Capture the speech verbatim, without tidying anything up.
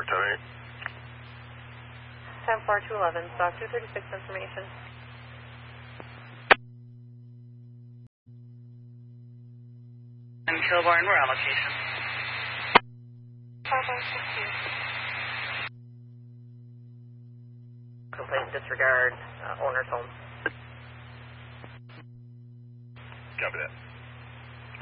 Park ten eight. ten four two eleven, stock two thirty-six information. And Kilbourne, we're on location. five one six two. Complaint disregard, uh, owner's home. Copy that.